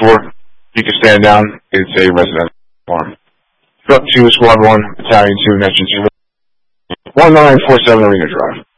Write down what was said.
4. You can stand down. It's a residential farm. Truck 2, Squad 1, Battalion 2, Next 1947 Arena Drive.